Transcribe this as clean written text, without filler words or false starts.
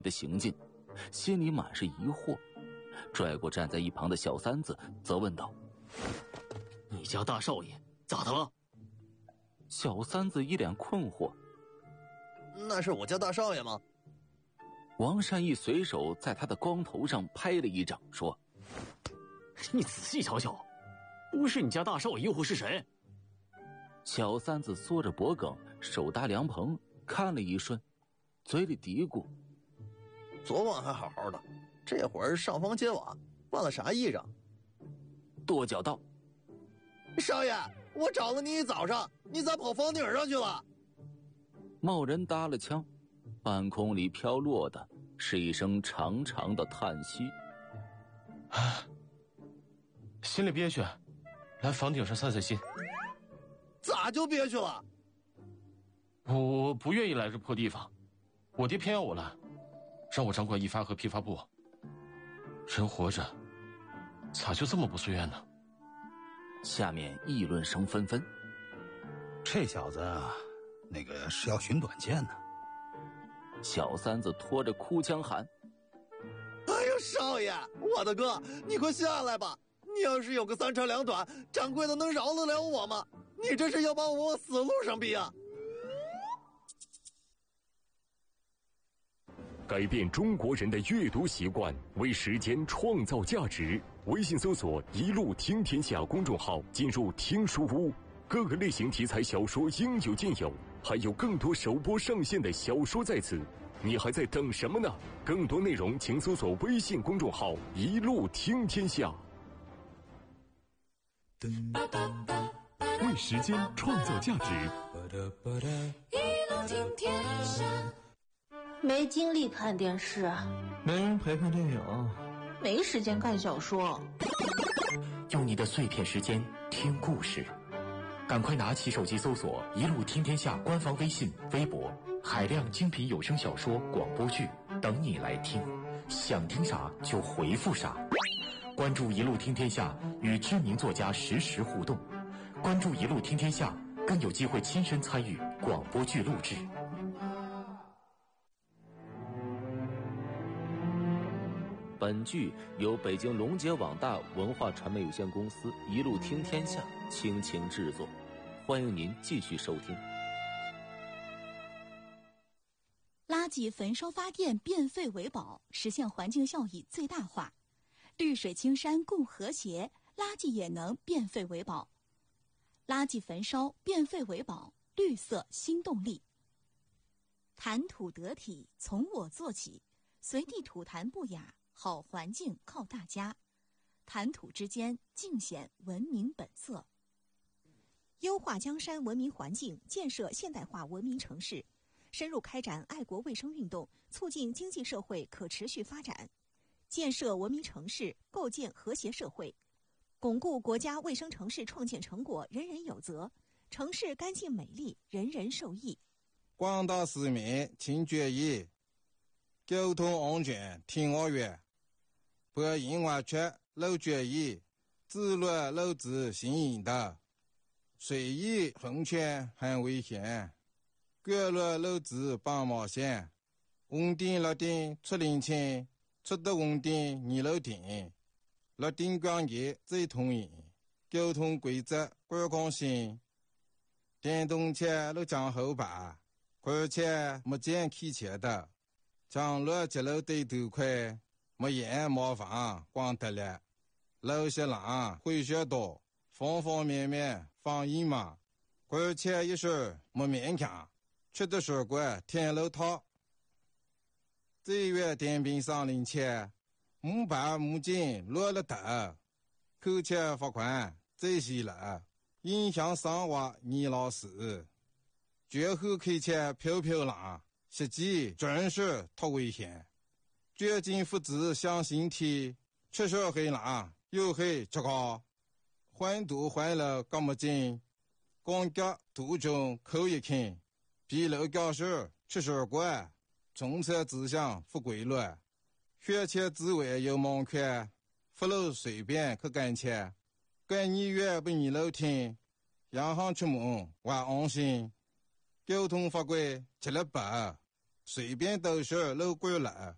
的行径，心里满是疑惑，拽过站在一旁的小三子，责问道：“ 你家大少爷咋的了？” 小三子一脸困惑：“ 那是我家大少爷吗？” 王善义随手在他的光头上拍了一掌，说：“ 你仔细瞧瞧，不是你家大少爷又会是谁？” 小三子缩着脖梗，手搭凉棚，看了一瞬，嘴里嘀咕：“ 昨晚还好好的，这会儿上房揭瓦，办了啥异状？” 跺脚道：“ 少爷，我找了你一早上，你咋跑房顶上去了？” 贸然搭了枪，半空里飘落的是一声长长的叹息。 心里憋屈，来房顶上散散心。 咋就憋屈了？ 我不愿意来这破地方，我爹偏要我来，让我掌管一发和批发部。人活着，咋就这么不随愿呢？ 下面议论声纷纷。 这小子那个是要寻短见呢。 小三子拖着哭腔喊：“ 哎呦，少爷，我的哥，你快下来吧！你要是有个三长两短，掌柜的能饶得了我吗？你这是要把我往死路上逼啊！” 改变中国人的阅读习惯，为时间创造价值。微信搜索“一路听天下”公众号，进入听书屋，各个类型题材小说应有尽有，还有更多首播上线的小说在此，你还在等什么呢？更多内容请搜索微信公众号“一路听天下”。为时间创造价值。 一路听天下。 没精力看电视， 没人陪看电影， 没时间看小说。 用你的碎片时间听故事，赶快拿起手机搜索“一路听天下”官方微信、微博，海量精品有声小说、广播剧等你来听，想听啥就回复啥。关注“一路听天下”，与知名作家实时互动。关注“一路听天下”，更有机会亲身参与广播剧录制。 本剧由北京龙杰网大文化传媒有限公司一路听天下倾情制作，欢迎您继续收听。 垃圾焚烧发电变废为宝，实现环境效益最大化。绿水青山共和谐，垃圾也能变废为宝。垃圾焚烧变废为宝，绿色新动力。谈吐得体，从我做起，随地吐痰不雅，好环境靠大家。谈吐之间尽显文明本色。优化江山文明环境，建设现代化文明城市，深入开展爱国卫生运动，促进经济社会可持续发展，建设文明城市，构建和谐社会，巩固国家卫生城市创建成果人人有责，城市干净美丽，人人受益。 广大市民请注意，交通安全听我约，不因为缺漏决议，自乱漏子行引导，随意横权很危险，各乱漏子帮冒险，稳定落定出领情，出得稳定你漏定，落定关节最通营，交通规则观光性，电动车路将后排，而且没见开车的，将路接路对头快，没烟没房光得了，路些浪会学多，方方面面防疫嘛，而且一时没勉强，吃的水果天路套，最远电瓶上领钱，木板木筋落了头，扣钱罚款最细了，影响生活你老死。绝后开车飘飘浪，实际真是太危险。绝境复制向心体，吃水黑浪又黑吃高，环堵环了干么劲，光脚途中口一看，疲劳教室吃水果，从车指向不规律，学前之外有盲看，不路随便去干切，干你越不你楼听，洋行出门还安心。交通法规吃了白，随便都是路过了，